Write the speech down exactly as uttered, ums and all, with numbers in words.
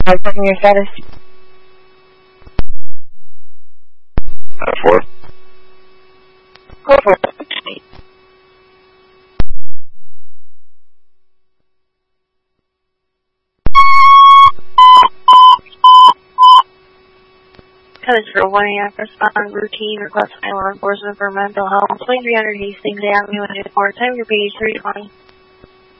I'm checking your status. Uh, four. Go for it. Code zero one eight, respond routine request for law enforcement for mental health. Twenty-three hundred Hastings Avenue, and four. Time your page three twenty.